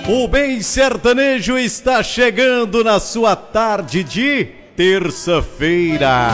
O Bem Sertanejo está chegando na sua tarde de terça-feira.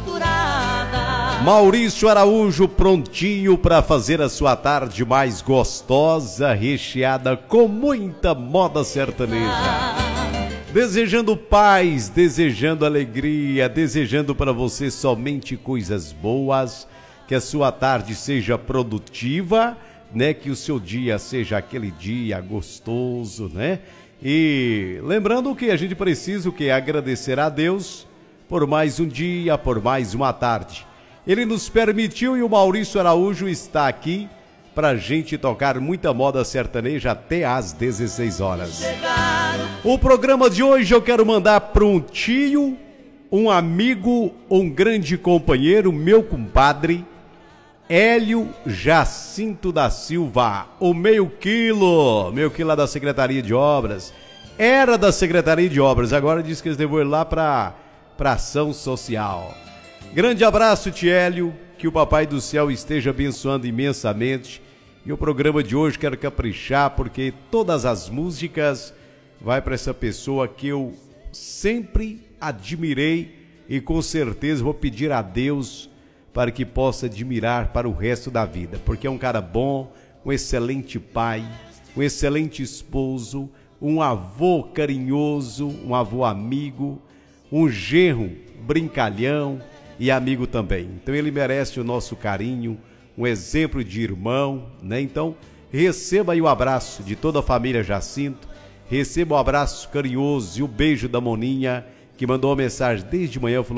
Maurício Araújo prontinho para fazer a sua tarde mais gostosa, recheada com muita moda sertaneja. Desejando paz, desejando alegria, desejando para você somente coisas boas, que a sua tarde seja produtiva, né? Que o seu dia seja aquele dia gostoso, né? E lembrando que a gente precisa agradecer a Deus por mais um dia, por mais uma tarde. Ele nos permitiu e o Maurício Araújo está aqui pra gente tocar muita moda sertaneja até às 16 horas. O programa de hoje eu quero mandar para um tio, um amigo, um grande companheiro, meu compadre, Hélio Jacinto da Silva, o meio quilo lá da Secretaria de Obras. Era da Secretaria de Obras, agora diz que eles devem ir lá para ação social. Grande abraço, tio Hélio, que o Papai do Céu esteja abençoando imensamente. E o programa de hoje quero caprichar, porque todas as músicas vai para essa pessoa que eu sempre admirei e com certeza vou pedir a Deus para que possa admirar para o resto da vida, porque é um cara bom, um excelente pai, um excelente esposo, um avô carinhoso, um avô amigo, um genro brincalhão e amigo também. Então ele merece o nosso carinho, um exemplo de irmão, né? Então receba aí o abraço de toda a família Jacinto, receba o abraço carinhoso e o beijo da Moninha, que mandou uma mensagem desde manhã, falou: